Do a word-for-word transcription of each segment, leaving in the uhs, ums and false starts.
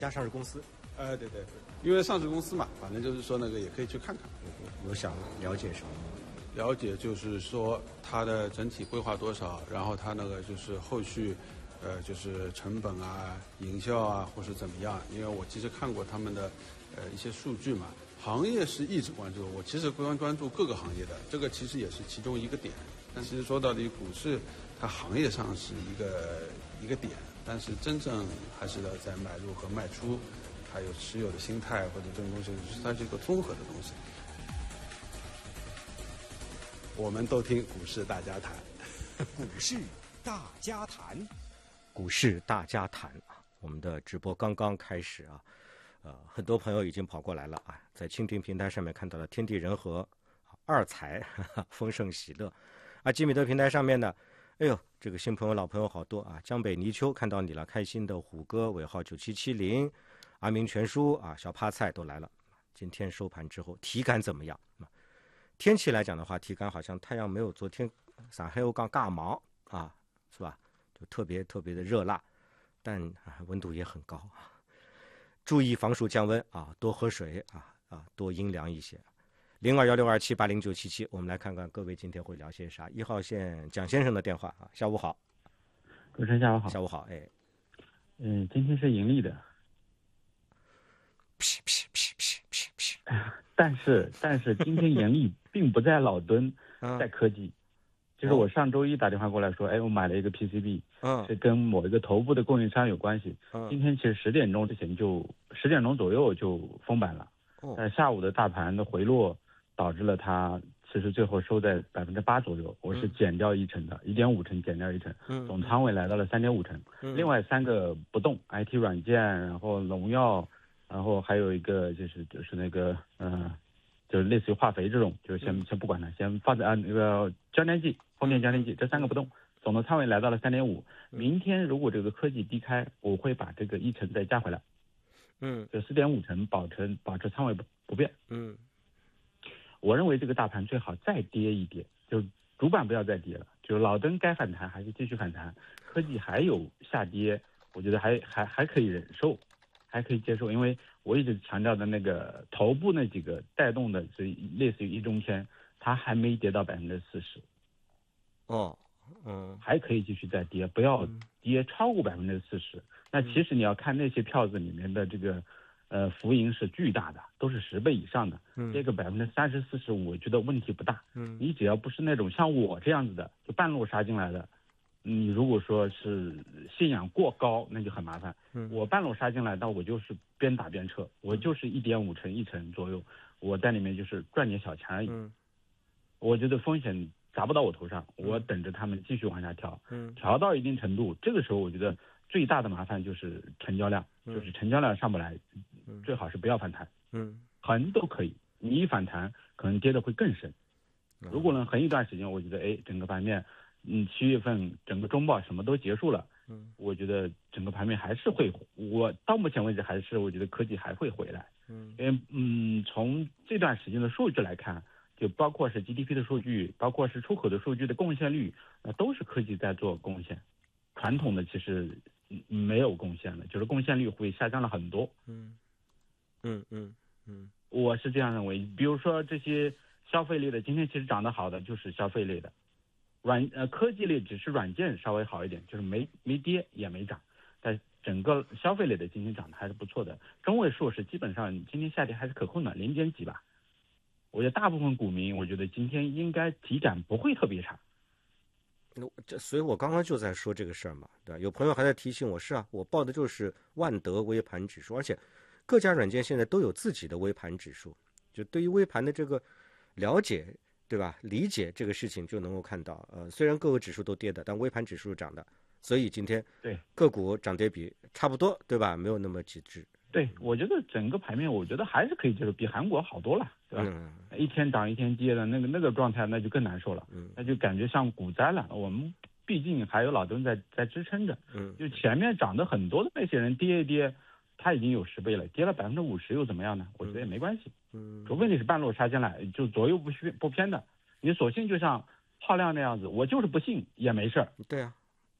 家上市公司。 呃，对对对，因为上市公司嘛，反正就是说那个也可以去看看。 我想了解什么？ 了解就是说它的整体规划多少，然后它那个就是后续，呃，就是成本啊、营销啊，或是怎么样。因为我其实看过他们的呃一些数据嘛，行业是一直关注，我其实关关注各个行业的，这个其实也是其中一个点。但其实说到底，股市它行业上是一个一个点，但是真正还是要在买入和卖出，还有持有的心态或者这种东西，它是一个综合的东西。我们都听股市大家谈， 股市大家谈， 股市大家谈啊！我们的直播刚刚开始啊，呃，很多朋友已经跑过来了啊，在蜻蜓平台上面看到了天地人和二财哈哈丰盛喜乐啊，吉米德平台上面呢，哎呦，这个新朋友老朋友好多啊，江北泥鳅看到你了，开心的虎哥尾号九七七零，阿明全书啊，小趴菜都来了。今天收盘之后体感怎么样？天气来讲的话，体感好像太阳没有昨天上海又刚尬毛啊，是吧？就特别特别的热辣，但、啊、温度也很高啊。注意防暑降温啊，多喝水啊啊，多阴凉一些。零二幺六二七八零九七七，我们来看看各位今天会聊些啥。一号线蒋先生的电话啊，下午好。 主持人下午好。 下午好，哎。 嗯，今天是盈利的。 噗噗噗噗噗噗。 但是但是今天盈利并不在老敦，在科技。就是我上周一打电话过来说，哎，我买了一个 P C B， 嗯， 是跟某一个头部的供应商有关系。 嗯， 今天其实十点钟之前就十点钟左右就封板了。 哦， 但下午的大盘的回落导致了它其实最后收在百分之八左右，我是减掉一成的，一点五成减掉一成， 嗯， 总仓位来到了三点五成。 嗯，另外三个不动 ，I T 软件，然后农药。然后还有一个就是就是那个嗯、呃，就是类似于化肥这种，就先先不管它，先放在啊那个胶粘剂、风电胶粘剂这三个不动，总的仓位来到了三点五。明天如果这个科技低开，我会把这个一成再加回来， 嗯， 就四点五成保持保持仓位不不变。 嗯， 我认为这个大盘最好再跌一跌，就主板不要再跌了，就是老登该反弹还是继续反弹，科技还有下跌，我觉得还还还可以忍受。还可以接受，因为我一直强调的那个头部那几个带动的，是类似于一中天，它还没跌到百分之四十。 哦，嗯， 还可以继续再跌，不要跌超过百分之四十。那其实你要看那些票子里面的这个，呃，浮盈是巨大的，都是十倍以上的。嗯，这个百分之三十四十五，我觉得问题不大。嗯，你只要不是那种像我这样子的，就半路杀进来的。你如果说是信仰过高，那就很麻烦。嗯，我半路杀进来，但我就是边打边撤，我就是一点五成一成左右，我在里面就是赚点小钱而已。嗯，我觉得风险砸不到我头上，我等着他们继续往下调。嗯，调到一定程度，这个时候我觉得最大的麻烦就是成交量，嗯、就是成交量上不来，嗯、最好是不要反弹。嗯，横都可以，你一反弹可能跌的会更深。如果能横一段时间，我觉得哎，整个盘面。嗯，七月份整个中报什么都结束了，嗯，我觉得整个盘面还是会，我到目前为止还是我觉得科技还会回来，嗯，因为嗯，从这段时间的数据来看，就包括是 G D P 的数据，包括是出口的数据的贡献率，那、呃、都是科技在做贡献，传统的其实没有贡献了，就是贡献率会下降了很多，嗯， 嗯嗯嗯， 我是这样认为，比如说这些消费类的，今天其实涨得好的就是消费类的。软呃科技类只是软件稍微好一点，就是没没跌也没涨，但整个消费类的今天涨得还是不错的，中位数是基本上今天下跌还是可控的，零点几吧。我觉得大部分股民，我觉得今天应该体感不会特别差。 这所以我刚刚就在说这个事儿嘛，对吧？有朋友还在提醒我，是啊，我报的就是万德微盘指数，而且各家软件现在都有自己的微盘指数，就对于微盘的这个了解。对吧？理解这个事情就能够看到，呃，虽然各个指数都跌的，但微盘指数涨的，所以今天对个股涨跌比差不多，对吧？没有那么极致。 对，我觉得整个盘面，我觉得还是可以接受，比韩国好多了，对吧？嗯、一天涨一天跌的那个那个状态，那就更难受了，嗯，那就感觉像股灾了。我们毕竟还有老敦在在支撑着，嗯，就前面涨得很多的那些人跌一跌，他已经有十倍了，跌了百分之五十又怎么样呢？我觉得也没关系。嗯，除非你是半路杀进来，就左右不偏不偏的，你索性就像浩亮那样子，我就是不信也没事儿。 对啊，对啊，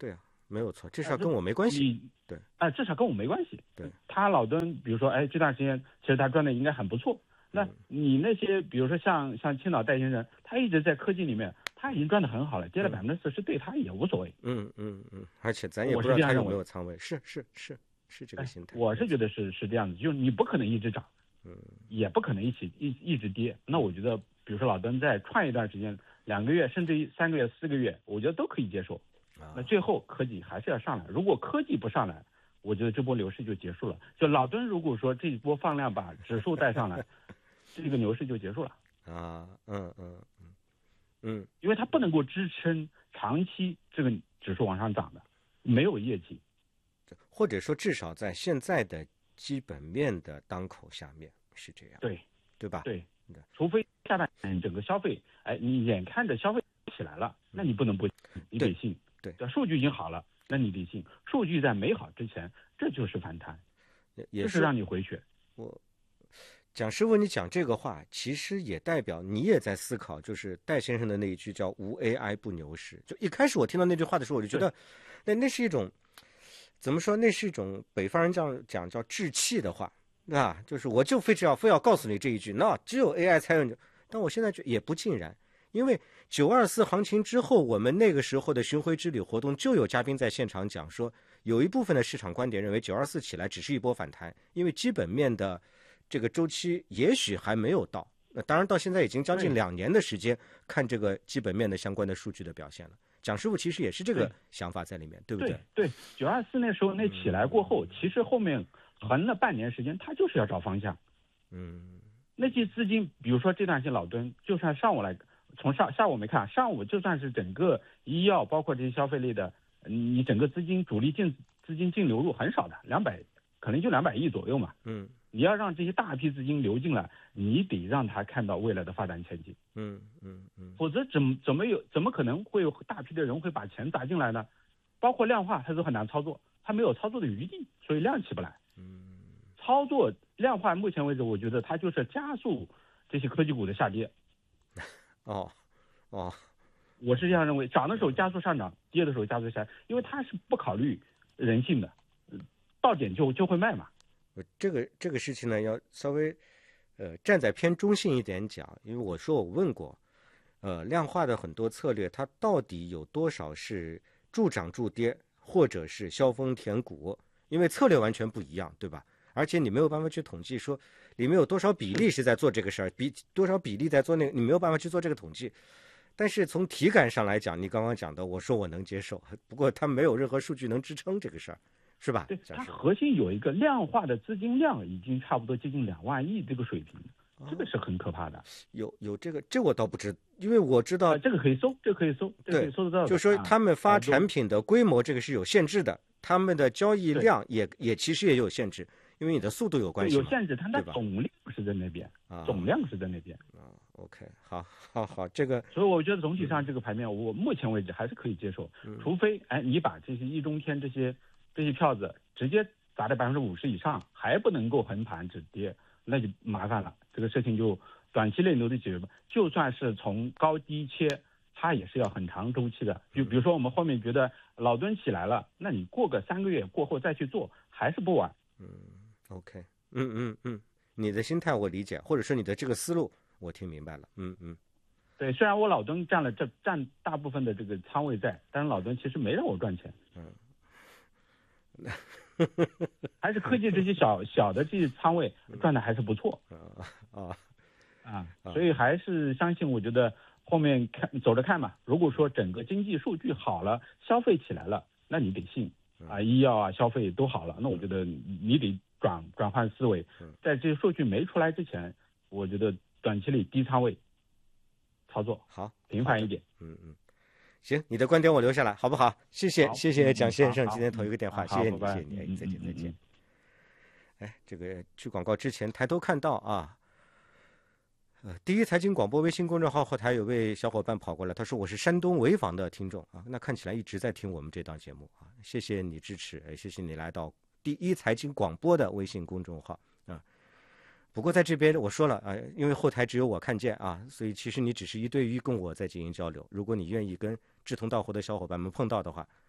没有错，这事儿跟我没关系。对， 啊、呃，这事儿跟我没关系。 对， 他老登，比如说，哎，这段时间其实他赚的应该很不错。那你那些，比如说像像青岛戴先生，他一直在科技里面，他已经赚得很好了，跌了百分之四十，对他也无所谓。 嗯嗯嗯，而且咱也不知道他有没有仓位，是是是是这个心态。 哎、我是觉得是是这样子，就是你不可能一直涨， 嗯， 也不可能一起一一直跌。那我觉得，比如说老登在创一段时间，两个月甚至于三个月、四个月，我觉得都可以接受。那最后科技还是要上来，如果科技不上来，我觉得这波牛市就结束了。就老敦如果说这一波放量把指数带上来，这个牛市就结束了。 啊，嗯嗯嗯嗯， 因为它不能够支撑长期这个指数往上涨的，没有业绩， 或者说至少在现在的基本面的当口下面是这样， 对对吧？ 对，除非下半年整个消费，哎，你眼看着消费起来了，那你不能不，你得信。 对， 数据已经好了，那你得信。数据在没好之前，这就是反弹， 也是让你回血。 我蒋师傅，你讲这个话，其实也代表你也在思考，就是戴先生的那一句叫"无 A I 不牛市"。就一开始我听到那句话的时候，我就觉得，那那是一种怎么说？那是一种北方人这样讲叫置气的话，啊，就是我就非只要非要告诉你这一句，那只有 A I 才有。但我现在觉得也不尽然。因为九二四行情之后，我们那个时候的巡回之旅活动就有嘉宾在现场讲说，有一部分的市场观点认为九二四起来只是一波反弹，因为基本面的这个周期也许还没有到。那当然到现在已经将近两年的时间看这个基本面的相关的数据的表现了。蒋师傅其实也是这个想法在里面， 对, 对不对？ 对对，九二四那时候那起来过后，嗯、其实后面横了半年时间，他就是要找方向。 嗯， 那些资金，比如说这段时间老敦，就算上午来。从上下午没看，上午就算是整个医药包括这些消费类的，你整个资金主力净资金净流入很少的，两百可能就两百亿左右嘛。 嗯， 你要让这些大批资金流进来，你得让他看到未来的发展前景。 嗯嗯嗯， 否则怎么怎么有怎么可能会有大批的人会把钱砸进来呢？包括量化，它都很难操作，它没有操作的余地，所以量起不来。 嗯， 操作量化，目前为止，我觉得它就是加速这些科技股的下跌。 哦，哦， 我是这样认为，涨的时候加速上涨，跌的时候加速下，因为它是不考虑人性的，到点就就会卖嘛。 这个这个事情呢，要稍微呃站在偏中性一点讲，因为我说我问过，呃，量化的很多策略，它到底有多少是助涨助跌，或者是削峰填谷？因为策略完全不一样，对吧？而且你没有办法去统计说里面有多少比例是在做这个事儿，比多少比例在做那个，你没有办法去做这个统计。但是从体感上来讲，你刚刚讲的，我说我能接受，不过它没有任何数据能支撑这个事儿，是吧？ 对，它核心有一个量化的资金量已经差不多接近两万亿这个水平，这个是很可怕的。哦、 有有这个，这我倒不知，因为我知道、 呃、这个可以搜，这个可以搜，这个可以搜得到的。 就是说他们发产品的规模这个是有限制的，他们的交易量也也其实也有限制。因为你的速度有关系， 有限制，它的总量是在那边，啊、总量是在那边。 啊 ，OK， 好，好，好，这个， 所以我觉得总体上这个盘面，我目前为止还是可以接受， 嗯、 除非哎你把这些易中天这些这些票子直接砸在百分之五十以上，还不能够横盘止跌，那就麻烦了。这个事情就短期内都得解决吧。就算是从高低切，它也是要很长周期的。就比如说我们后面觉得老敦起来了，那你过个三个月过后再去做，还是不晚。 嗯。OK， 嗯嗯嗯，你的心态我理解，或者说你的这个思路我听明白了，嗯嗯， 对，虽然我老敦占了这占大部分的这个仓位在，但是老敦其实没让我赚钱， 嗯， 还是科技这些小小的这些仓位赚的还是不错， 啊啊啊，所以还是相信，我觉得后面看走着看嘛。如果说整个经济数据好了，消费起来了，那你得信啊，医药啊消费都好了，那我觉得你得。转转换思维，在这些数据没出来之前，我觉得短期内低仓位操作好， 频繁一点。 嗯嗯，行，你的观点我留下来，好不好？谢谢谢谢蒋先生今天投一个电话，谢谢你谢谢你，哎，再见再见。哎，这个去广告之前抬头看到啊，呃，第一财经广播微信公众号后台有位小伙伴跑过来，他说我是山东潍坊的听众啊，那看起来一直在听我们这档节目啊，谢谢你支持，哎，谢谢你来到。第一财经广播的微信公众号啊，不过在这边我说了啊，因为后台只有我看见啊，所以其实你只是一对一跟我在进行交流。如果你愿意跟志同道合的小伙伴们碰到的话，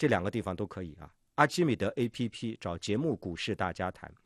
这两个地方都可以啊。阿基米德 A P P 找节目股市大家谈，